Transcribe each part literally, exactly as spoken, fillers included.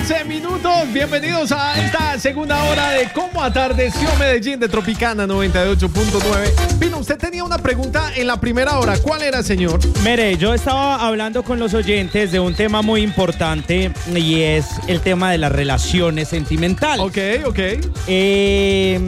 once minutos. Bienvenidos a esta segunda hora de Cómo Atardeció Medellín de Tropicana noventa y ocho punto nueve. Vino, usted tenía una pregunta en la primera hora. ¿Cuál era, señor? Mire, yo estaba hablando con los oyentes de un tema muy importante y es el tema de las relaciones sentimentales. Ok, ok. Eh,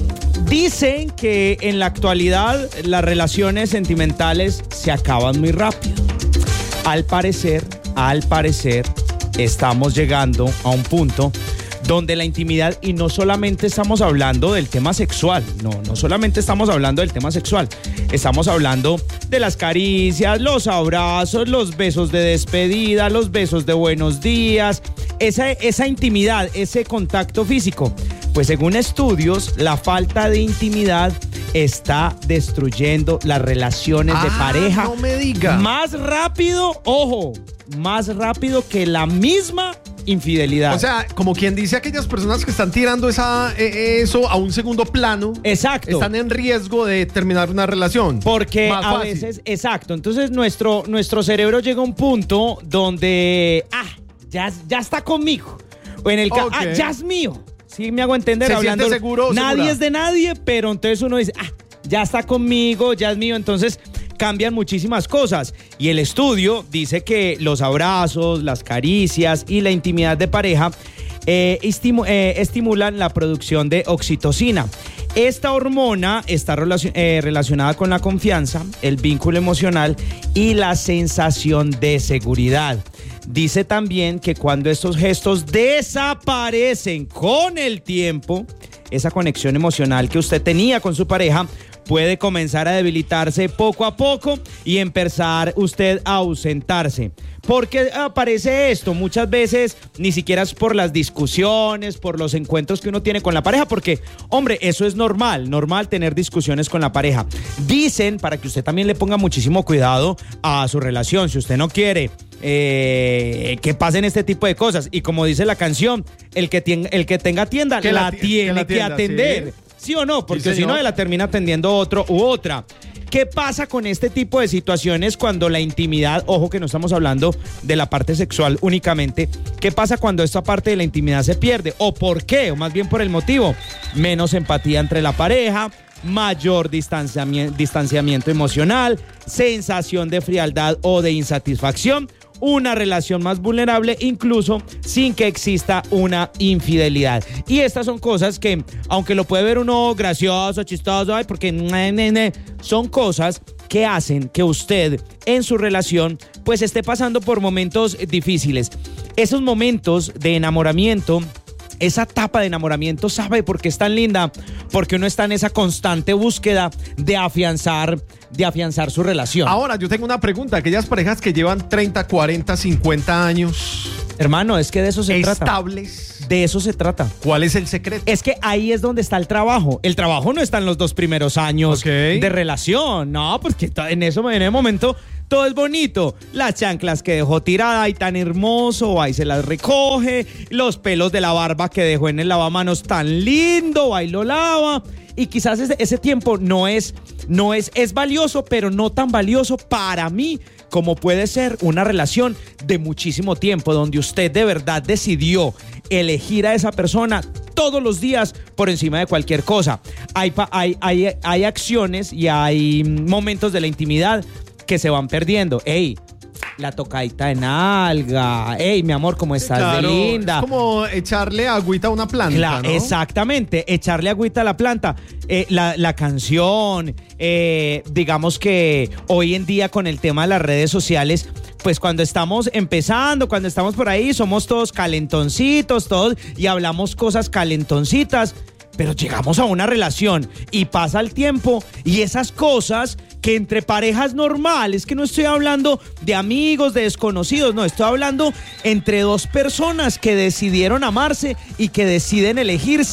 dicen que en la actualidad las relaciones sentimentales se acaban muy rápido. Al parecer, al parecer, estamos llegando a un punto donde la intimidad, y no solamente estamos hablando del tema sexual, no, no solamente estamos hablando del tema sexual, estamos hablando de las caricias, los abrazos, los besos de despedida, los besos de buenos días, esa, esa intimidad, ese contacto físico. Pues según estudios, la falta de intimidad está destruyendo las relaciones ah, de pareja. No me diga. Más rápido, ojo, más rápido que la misma infidelidad. O sea, como quien dice, aquellas personas que están tirando esa, eh, eso a un segundo plano. Exacto. Están en riesgo de terminar una relación. Porque Más a fácil. veces, exacto. Entonces nuestro, nuestro cerebro llega a un punto donde, ah, ya, ya está conmigo. O en el caso, Okay. ah, ya es mío. Sí, me hago entender. Se hablando, siente seguro, nadie segura. es de nadie, pero entonces uno dice, ah, ya está conmigo, ya es mío. Entonces cambian muchísimas cosas. Y el estudio dice que los abrazos, las caricias y la intimidad de pareja eh, estimu- eh, estimulan la producción de oxitocina. Esta hormona está relacion- eh, relacionada con la confianza, el vínculo emocional y la sensación de seguridad. Dice también que cuando estos gestos desaparecen con el tiempo, esa conexión emocional que usted tenía con su pareja puede comenzar a debilitarse poco a poco y empezar usted a ausentarse. ¿Por qué aparece esto? Muchas veces ni siquiera es por las discusiones, por los encuentros que uno tiene con la pareja, porque, hombre, eso es normal, normal tener discusiones con la pareja. Dicen, para que usted también le ponga muchísimo cuidado a su relación, si usted no quiere eh, que pasen este tipo de cosas, y como dice la canción, el que, tien- el que tenga tienda, Que la, la ti- tiene que la que tienda, atender. sí. ¿Sí o no? Porque Sí, si no, señor. la termina atendiendo otro u otra. ¿Qué pasa con este tipo de situaciones cuando la intimidad, ojo que no estamos hablando de la parte sexual únicamente, qué pasa cuando esta parte de la intimidad se pierde? ¿O por qué? O más bien por el motivo. Menos empatía entre la pareja, mayor distanciamiento, distanciamiento emocional, sensación de frialdad o de insatisfacción, una relación más vulnerable, incluso sin que exista una infidelidad. Y estas son cosas que, aunque lo puede ver uno gracioso, chistoso, ay, porque ne, ne, ne, son cosas que hacen que usted en su relación pues esté pasando por momentos difíciles. Esos momentos de enamoramiento, esa etapa de enamoramiento, ¿sabe por qué es tan linda? Porque uno está en esa constante búsqueda de afianzar, de afianzar su relación. Ahora, yo tengo una pregunta. Aquellas parejas que llevan treinta, cuarenta, cincuenta años Hermano, es que de eso se trata. estables, De eso se trata. ¿cuál es el secreto? Es que ahí es donde está el trabajo. El trabajo no está en los dos primeros años Ok. de relación. No, porque en eso, en ese momento, todo es bonito. Las chanclas que dejó tirada, ahí tan hermoso, ahí se las recoge. Los pelos de la barba que dejó en el lavamanos tan lindo, ahí lo lava. Y quizás ese, ese tiempo no es, no es, es valioso, pero no tan valioso para mí como puede ser una relación de muchísimo tiempo, donde usted de verdad decidió elegir a esa persona todos los días por encima de cualquier cosa. Hay, pa- hay, hay, hay acciones y hay momentos de la intimidad que se van perdiendo. Ey, la tocadita de nalga. Ey, mi amor, ¿cómo estás? Claro, de linda. es como echarle agüita a una planta, Claro, ¿no? exactamente, echarle agüita a la planta. Eh, la, la canción, eh, digamos que hoy en día con el tema de las redes sociales, pues cuando estamos empezando, cuando estamos por ahí, somos todos calentoncitos, todos, y hablamos cosas calentoncitas, pero llegamos a una relación y pasa el tiempo y esas cosas que entre parejas normales, que no estoy hablando de amigos, de desconocidos, no, estoy hablando entre dos personas que decidieron amarse y que deciden elegirse,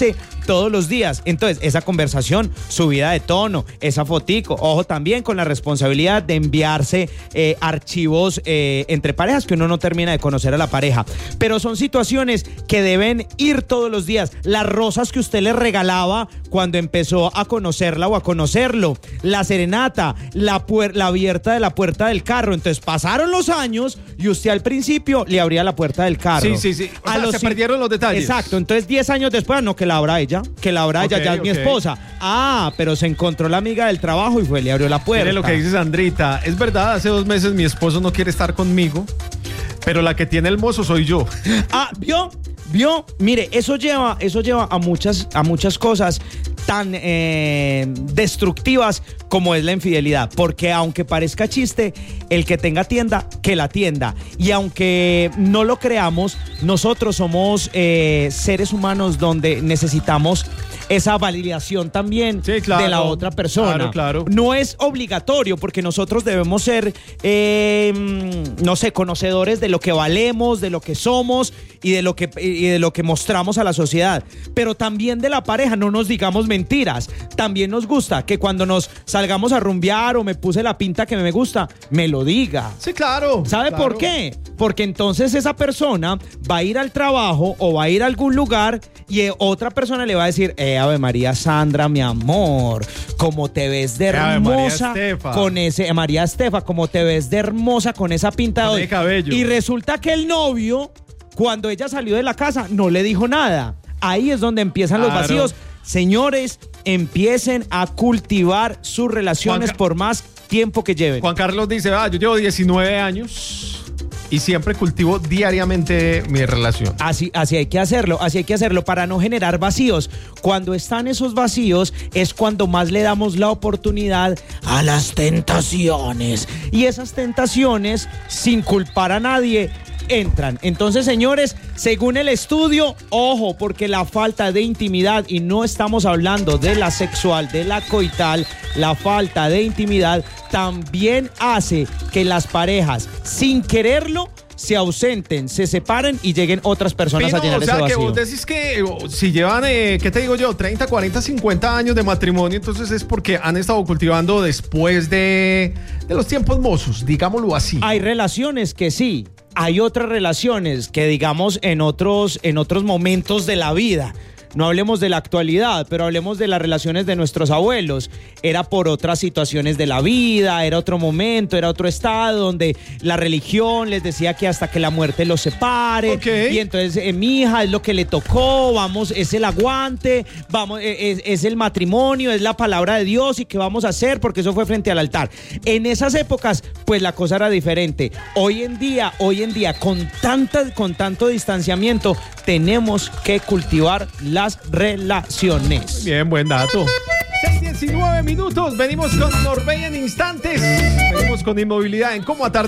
todos los días. Entonces, esa conversación, subida de tono, esa fotico, ojo también con la responsabilidad de enviarse eh, archivos eh, entre parejas que uno no termina de conocer a la pareja. Pero son situaciones que deben ir todos los días. Las rosas que usted le regalaba cuando empezó a conocerla o a conocerlo, la serenata, la, puer- la abierta de la puerta del carro. Entonces pasaron los años y usted al principio le abría la puerta del carro. Sí, sí, sí. O a sea, los se ci- perdieron los detalles. Exacto. Entonces diez años después, no, que la abra ella, que la abra ella, Ok, ya es mi ok. esposa. Ah, pero se encontró la amiga del trabajo y fue, le abrió la puerta. Mire lo que dice Sandrita. Es verdad, hace dos meses mi esposo no quiere estar conmigo, pero la que tiene el mozo soy yo. Ah, ¿vio? ¿Vio? Mire, eso lleva, eso lleva a muchas, a muchas cosas tan eh, destructivas como es la infidelidad. Porque aunque parezca chiste, el que tenga tienda, que la tienda. Y aunque no lo creamos, nosotros somos eh, seres humanos donde necesitamos esa validación también Sí, claro. de la otra persona. Claro, claro. No es obligatorio porque nosotros debemos ser, eh, no sé, conocedores de lo que valemos, de lo que somos y de lo que, y de lo que mostramos a la sociedad. Pero también de la pareja, no nos digamos mentiras. También nos gusta que cuando nos salgamos a rumbear o me puse la pinta que me gusta, me lo diga. Sí, claro. ¿Sabe claro. por qué? Porque entonces esa persona va a ir al trabajo o va a ir a algún lugar y eh, otra persona le va a decir, eh, Ave María Sandra, mi amor, como te ves de Ave María hermosa Estefa. con ese, eh, María Estefa, como te ves de hermosa con esa pinta de Con hoy. ese cabello. Y resulta que el novio, cuando ella salió de la casa, no le dijo nada. Ahí es donde empiezan los Claro. vacíos. Señores, empiecen a cultivar sus relaciones Juanca- por más tiempo que lleven. Juan Carlos dice, ah, yo llevo diecinueve años y siempre cultivo diariamente mi relación. Así, así hay que hacerlo, así hay que hacerlo para no generar vacíos. Cuando están esos vacíos es cuando más le damos la oportunidad a las tentaciones. Y esas tentaciones, sin culpar a nadie, entran. Entonces, señores, según el estudio, ojo, porque la falta de intimidad, y no estamos hablando de la sexual, de la coital, la falta de intimidad también hace que las parejas, sin quererlo, se ausenten, se separen y lleguen otras personas Pino, a llenar o sea, ese que vacío. vos decís que oh, si llevan, eh, ¿qué te digo yo? treinta, cuarenta, cincuenta años de matrimonio, entonces es porque han estado cultivando después de, de los tiempos mozos, digámoslo así. Hay relaciones que sí, hay otras relaciones que digamos en otros, en otros momentos de la vida. No hablemos de la actualidad, pero hablemos de las relaciones de nuestros abuelos. Era por otras situaciones de la vida, era otro momento, era otro estado donde la religión les decía que hasta que la muerte los separe. Ok. Y entonces, eh, mi hija, es lo que le tocó, vamos, es el aguante, vamos, eh, es, es el matrimonio, es la palabra de Dios y qué vamos a hacer porque eso fue frente al altar. En esas épocas, pues la cosa era diferente. Hoy en día, hoy en día, con tanta, con tanto distanciamiento, tenemos que cultivar las relaciones. Bien, buen dato. seis diecinueve minutos, venimos con Norbey en instantes. Venimos con inmovilidad en Cómo Atardecer.